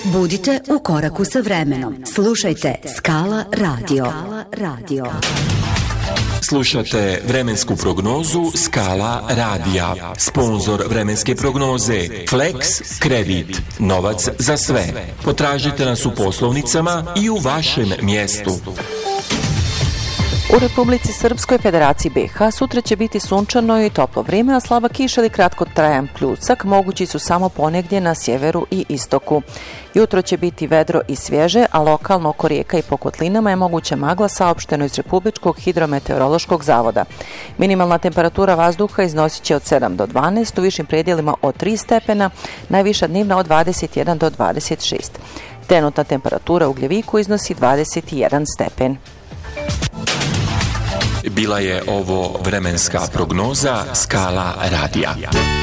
Budite u koraku sa vremenom. Slušajte Skala Radio. Slušate vremensku prognozu Skala radija. Sponzor vremenske prognoze Flex Kredit. Novac za sve. Potražite nas u poslovnicama i u vašem mjestu. U Republici Srpskoj, Federaciji BiH, sutra će biti sunčano i toplo vrijeme, a slaba kiša ili kratkotrajan pljusak mogući su samo ponegdje na sjeveru i istoku. Jutro će biti vedro i svježe, a lokalno oko rijeka i po kotlinama je moguća magla, saopšteno iz Republičkog hidrometeorološkog zavoda. Minimalna temperatura vazduha iznosit će od 7 do 12, u višim predjelima od 3 stepena, najviša dnevna od 21 do 26. Trenutna temperatura u Gljeviku iznosi 21 stepen. Bila je ovo vremenska prognoza Skala radija.